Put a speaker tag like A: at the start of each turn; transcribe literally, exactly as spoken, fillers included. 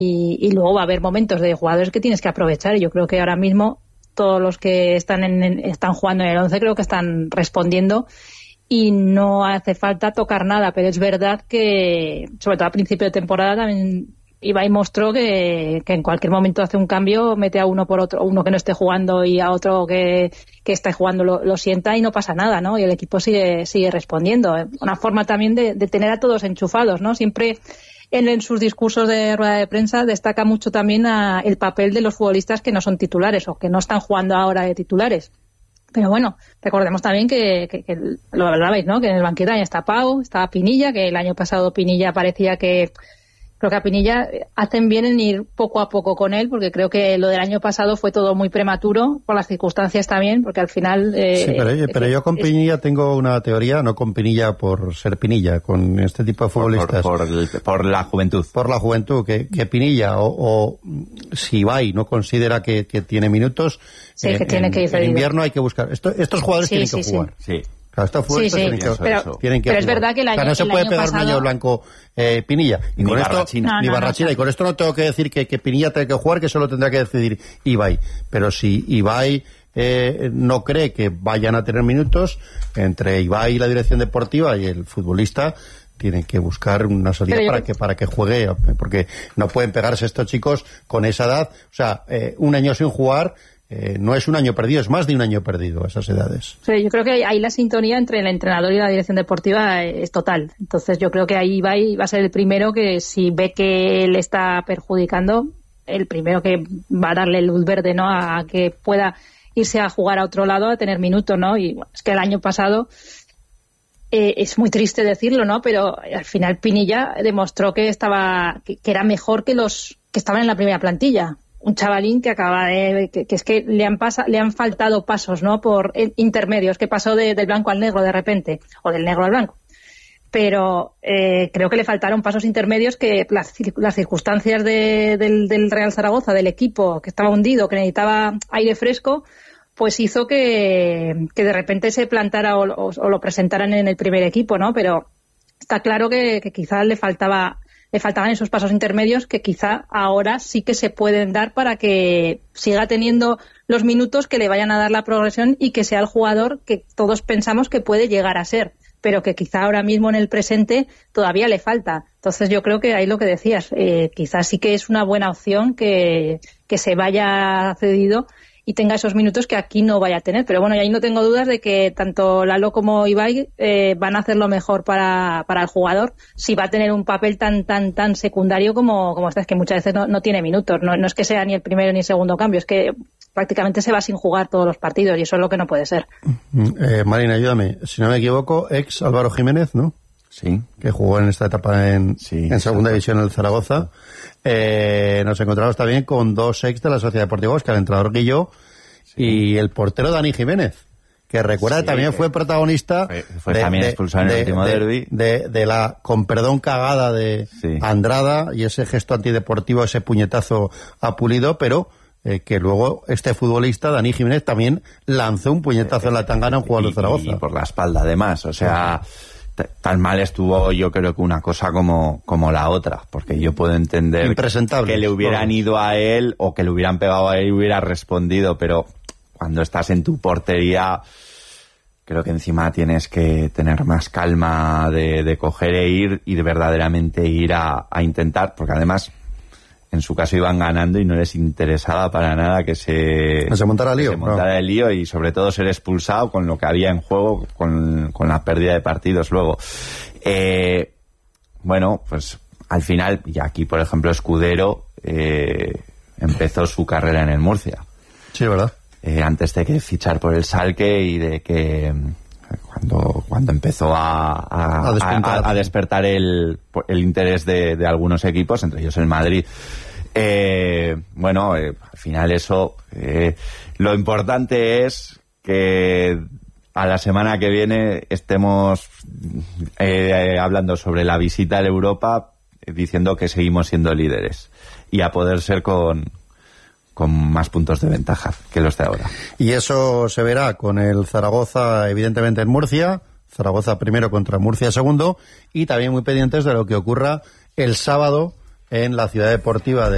A: y, y luego va a haber momentos de jugadores que tienes que aprovechar. Yo creo que ahora mismo todos los que están en, están jugando en el once creo que están respondiendo y no hace falta tocar nada, pero es verdad que, sobre todo a principio de temporada, también Ibai mostró que, que en cualquier momento hace un cambio, mete a uno por otro, uno que no esté jugando y a otro que, que esté jugando lo, lo sienta y no pasa nada, ¿no? Y el equipo sigue sigue respondiendo. Una forma también de, de tener a todos enchufados, ¿no? Siempre en, en sus discursos de rueda de prensa destaca mucho también a, el papel de los futbolistas que no son titulares o que no están jugando ahora de titulares. Pero bueno, recordemos también que, que, que lo hablabais, ¿no? Que en el banquillo está Pau, está Pinilla, que el año pasado Pinilla parecía que... Creo que a Pinilla hacen bien en ir poco a poco con él, porque creo que lo del año pasado fue todo muy prematuro, por las circunstancias también, porque al final... Eh,
B: sí, pero, pero yo con Pinilla tengo una teoría, no con Pinilla por ser Pinilla, con este tipo de futbolistas.
C: Por, por, por, el, por la juventud.
B: Por la juventud, que, que Pinilla, o, o si Ibai no considera que, que tiene minutos,
A: sí,
B: en,
A: que tiene
B: en,
A: que ir
B: en invierno hay que buscar... Esto, estos jugadores sí, tienen que
A: sí,
B: jugar.
C: Sí, sí.
B: Claro, está fuerte,
A: sí, sí.
B: tienen que,
A: pero,
B: eso. Tienen que
A: pero
B: jugar.
A: es verdad que el año,
B: o sea, no se puede pegar
A: pasado...
B: un año blanco eh, Pinilla. Y
C: ni
B: con esto,
C: Barrachina.
B: ni
A: No, no,
B: Barrachina.
A: no,
B: y con esto no tengo que decir que, que Pinilla tenga que jugar, que solo tendrá que decidir Ibai. Pero si Ibai eh, no cree que vayan a tener minutos, entre Ibai y la dirección deportiva y el futbolista, tienen que buscar una salida para yo... que para que juegue, porque no pueden pegarse estos chicos con esa edad. O sea, eh, un año sin jugar... Eh, no es un año perdido, es más de un año perdido a esas edades.
A: Sí, yo creo que ahí la sintonía entre el entrenador y la dirección deportiva es total. Entonces yo creo que ahí va, va a ser el primero que, si ve que le está perjudicando, el primero que va a darle luz verde, ¿no? A, a que pueda irse a jugar a otro lado, a tener minutos, ¿no? Y bueno, es que el año pasado eh, es muy triste decirlo, ¿no? Pero al final Pinilla demostró que estaba que, que era mejor que los que estaban en la primera plantilla. Un chavalín que acaba de... Que, que es que le han pasa, le han faltado pasos, ¿no? Por intermedios, que pasó de, del blanco al negro de repente, o del negro al blanco. Pero eh, creo que le faltaron pasos intermedios que las, las circunstancias de, del, del Real Zaragoza, del equipo, que estaba hundido, que necesitaba aire fresco, pues hizo que, que de repente se plantara o, o, o lo presentaran en el primer equipo, ¿no? Pero está claro que, que quizás le faltaba... le faltaban esos pasos intermedios que quizá ahora sí que se pueden dar para que siga teniendo los minutos que le vayan a dar la progresión y que sea el jugador que todos pensamos que puede llegar a ser, pero que quizá ahora mismo en el presente todavía le falta. Entonces yo creo que ahí lo que decías, eh, quizás sí que es una buena opción que, que se vaya cedido y tenga esos minutos que aquí no vaya a tener. Pero bueno, y ahí no tengo dudas de que tanto Lalo como Ibai eh, van a hacer lo mejor para, para el jugador, si va a tener un papel tan tan tan secundario como, como este, es que muchas veces no, no tiene minutos. No, no es que sea ni el primero ni el segundo cambio, es que prácticamente se va sin jugar todos los partidos y eso es lo que no puede ser.
B: Eh, Marina, ayúdame. Si no me equivoco, ex Álvaro Jiménez, ¿no?
C: Sí.
B: Que jugó en esta etapa en,
C: sí,
B: en segunda división en el Zaragoza. Eh, nos encontramos también con dos ex de la Sociedad Deportiva Osca, el entrenador Guilló sí. y el portero Dani Jiménez, que recuerda sí, también fue protagonista
C: fue, fue
B: de,
C: también
B: de,
C: expulsado en el
B: de,
C: último
B: de,
C: derbi
B: de, de, de la, con perdón, cagada de sí. Andrada y ese gesto antideportivo, ese puñetazo a Pulido, pero eh, que luego este futbolista, Dani Jiménez, también lanzó un puñetazo en la tangana a un jugador de Zaragoza.
C: Y por la espalda, además, o sea... Sí. Tan mal estuvo, yo creo que una cosa como, como la otra, porque yo puedo entender que le hubieran todos. ido a él o que le hubieran pegado a él y hubiera respondido, pero cuando estás en tu portería, creo que encima tienes que tener más calma de, de coger e ir y de verdaderamente ir a, a intentar, porque además en su caso iban ganando y no les interesaba para nada que se,
B: no se montara el lío,
C: se montara
B: no.
C: el lío y sobre todo ser expulsado con lo que había en juego, con, con la pérdida de partidos luego. Eh, bueno, pues al final, y aquí por ejemplo Escudero eh, empezó su carrera en el Murcia.
B: Sí, ¿verdad?
C: Eh, antes de que fichar por el Schalke y de que cuando cuando empezó a, a, a, despertar, a, a despertar el, el interés de, de algunos equipos, entre ellos el Madrid. Eh, bueno, eh, al final eso, eh, lo importante es que a la semana que viene estemos eh, hablando sobre la visita a Europa, eh, diciendo que seguimos siendo líderes y a poder ser con con más puntos de ventaja que los de ahora.
B: Y eso se verá con el Zaragoza, evidentemente en Murcia, Zaragoza primero contra Murcia segundo, y también muy pendientes de lo que ocurra el sábado en la Ciudad Deportiva de